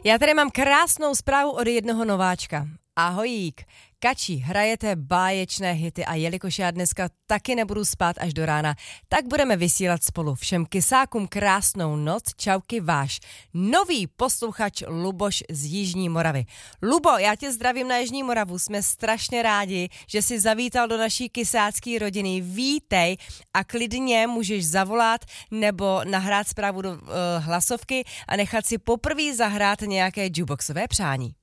Já tady mám krásnou zprávu od jednoho nováčka. Ahojík, Kači, hrajete báječné hity a jelikož já dneska taky nebudu spát až do rána, tak budeme vysílat spolu. Všem kysákům krásnou noc, čauky váš nový posluchač Luboš z Jižní Moravy. Lubo, já tě zdravím na Jižní Moravu, jsme strašně rádi, že jsi zavítal do naší kysácké rodiny. Vítej a klidně můžeš zavolat nebo nahrát zprávu do hlasovky a nechat si poprvé zahrát nějaké jukeboxové přání.